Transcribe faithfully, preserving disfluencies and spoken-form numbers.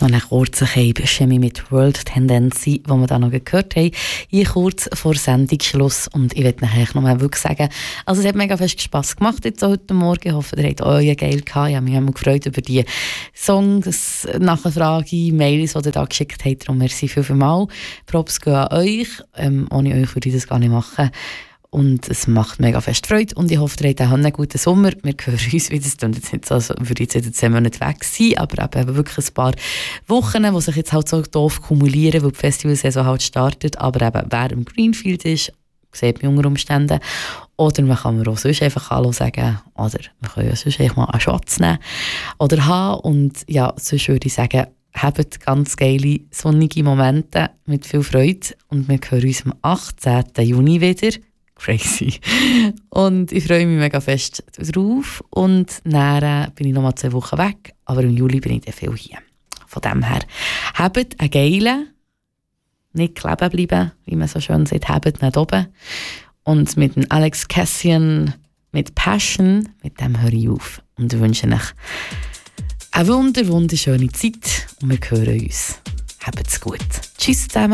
noch eine kurze Chemie mit World Tendency, die wir da noch gehört haben. Hier kurz vor Sendungsschluss. Und ich möchte nachher noch mal wirklich sagen, also es hat mega fest Spass gemacht jetzt heute Morgen. Ich hoffe, ihr habt euch geil gehabt. Ich habe mich immer gefreut über die Songs, Nachfrage, Mails, die ihr da geschickt habt. Darum merci viel, viel mal. Props gehen an euch. Ähm, ohne euch würde ich das gar nicht machen. Und es macht mega fest Freude. Und ich hoffe, ihr habt auch einen guten Sommer. Wir hören uns wieder. Es klingt jetzt nicht so, als würde ich jetzt zehn Monate weg sein, aber eben wirklich ein paar Wochen, die sich jetzt halt so doof kumulieren, weil die Festivalsaison halt startet. Aber eben, wer im Greenfield ist, sieht man unter Umständen. Oder man kann mir auch sonst einfach Hallo sagen. Oder man kann ja sonst einfach mal einen Schatz nehmen. Oder haben. Und ja, sonst würde ich sagen, habt ganz geile, sonnige Momente mit viel Freude. Und wir hören uns am achtzehnten Juni wieder. Crazy. Und ich freue mich mega fest drauf. Und dann bin ich noch mal zwei Wochen weg. Aber im Juli bin ich dann viel hier. Von dem her, habt einen geilen, nicht kleben bleiben, wie man so schön sagt, habt nicht oben. Und mit dem Alex Cassian, mit Passion, mit dem höre ich auf. Und ich wünsche euch eine wunder, wunderschöne Zeit. Und wir hören uns. Habt's gut. Tschüss zusammen.